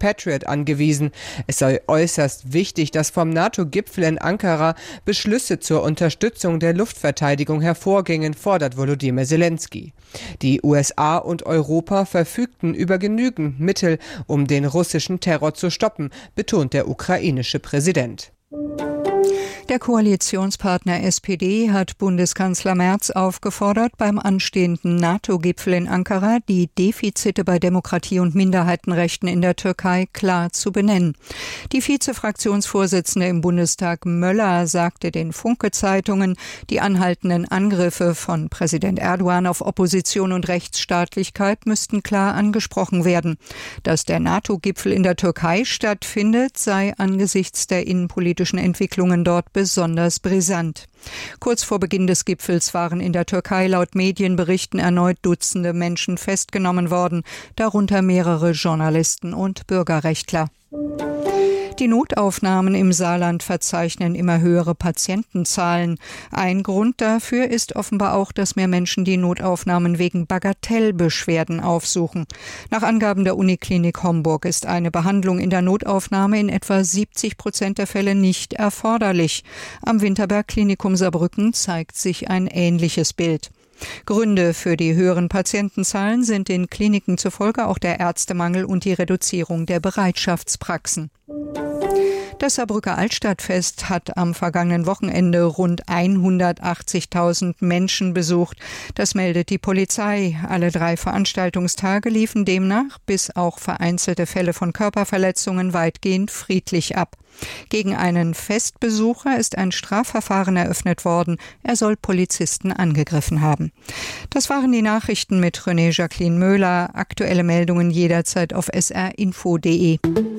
Patriot angewiesen. Es sei äußerst wichtig, dass vom NATO-Gipfel in Ankara Beschlüsse zur Unterstützung der Luftverteidigung hervorgingen, fordert Volodymyr Zelensky. Die USA und Europa verfügten über genügend Mittel, um den russischen Terror zu stoppen, betont der ukrainische Präsident. Der Koalitionspartner SPD hat Bundeskanzler Merz aufgefordert, beim anstehenden NATO-Gipfel in Ankara die Defizite bei Demokratie und Minderheitenrechten in der Türkei klar zu benennen. Die Vize-Fraktionsvorsitzende im Bundestag Möller sagte den Funke-Zeitungen, die anhaltenden Angriffe von Präsident Erdogan auf Opposition und Rechtsstaatlichkeit müssten klar angesprochen werden. Dass der NATO-Gipfel in der Türkei stattfindet, sei angesichts der innenpolitischen Entwicklungen dort besonders brisant. Kurz vor Beginn des Gipfels waren in der Türkei laut Medienberichten erneut Dutzende Menschen festgenommen worden, darunter mehrere Journalisten und Bürgerrechtler. Die Notaufnahmen im Saarland verzeichnen immer höhere Patientenzahlen. Ein Grund dafür ist offenbar auch, dass mehr Menschen die Notaufnahmen wegen Bagatellbeschwerden aufsuchen. Nach Angaben der Uniklinik Homburg ist eine Behandlung in der Notaufnahme in etwa 70% der Fälle nicht erforderlich. Am Winterberg-Klinikum Saarbrücken zeigt sich ein ähnliches Bild. Gründe für die höheren Patientenzahlen sind den Kliniken zufolge auch der Ärztemangel und die Reduzierung der Bereitschaftspraxen. Das Saarbrücker Altstadtfest hat am vergangenen Wochenende rund 180.000 Menschen besucht. Das meldet die Polizei. Alle 3 Veranstaltungstage liefen demnach, bis auch vereinzelte Fälle von Körperverletzungen, weitgehend friedlich ab. Gegen einen Festbesucher ist ein Strafverfahren eröffnet worden. Er soll Polizisten angegriffen haben. Das waren die Nachrichten mit René Jacqueline Möhler. Aktuelle Meldungen jederzeit auf srinfo.de.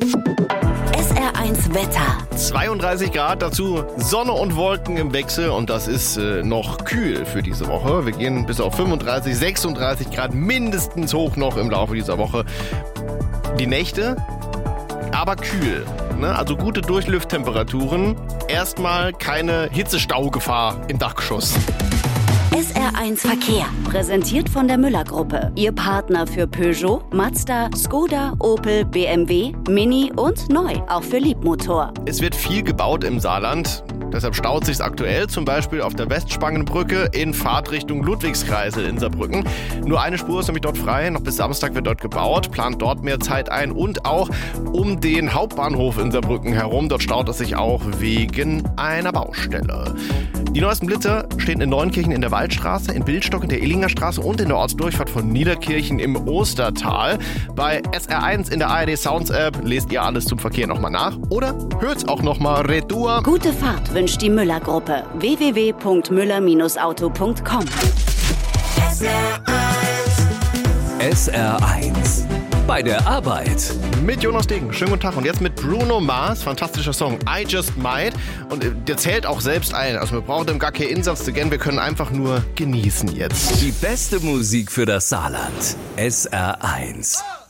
SR1 Wetter. 32 Grad, dazu Sonne und Wolken im Wechsel und das ist noch kühl für diese Woche. Wir gehen bis auf 35, 36 Grad mindestens hoch noch im Laufe dieser Woche. Die Nächte, aber kühl. Also gute Durchlüfttemperaturen. Erstmal keine Hitzestaugefahr im Dachgeschoss. SR1 Verkehr, präsentiert von der Müller-Gruppe. Ihr Partner für Peugeot, Mazda, Skoda, Opel, BMW, Mini und neu, auch für Liebmotor. Es wird viel gebaut im Saarland. Deshalb staut sich's aktuell, zum Beispiel auf der Westspangenbrücke in Fahrtrichtung Ludwigskreisel in Saarbrücken. Nur eine Spur ist nämlich dort frei, noch bis Samstag wird dort gebaut, plant dort mehr Zeit ein und auch um den Hauptbahnhof in Saarbrücken herum. Dort staut es sich auch wegen einer Baustelle. Die neuesten Blitzer stehen in Neunkirchen in der Waldstraße, in Bildstock in der Illinger Straße und in der Ortsdurchfahrt von Niederkirchen im Ostertal. Bei SR1 in der ARD Sounds App lest ihr alles zum Verkehr nochmal nach oder hört's auch nochmal retour. Gute Fahrt wünscht die Müller-Gruppe. www.müller-auto.com. SR1 bei der Arbeit. Mit Jonas Degen. Schönen guten Tag. Und jetzt mit Bruno Mars. Fantastischer Song. I Just Might. Und der zählt auch selbst ein. Also wir brauchen dem gar keinen Insatz zu gehen. Wir können einfach nur genießen jetzt. Die beste Musik für das Saarland. SR1.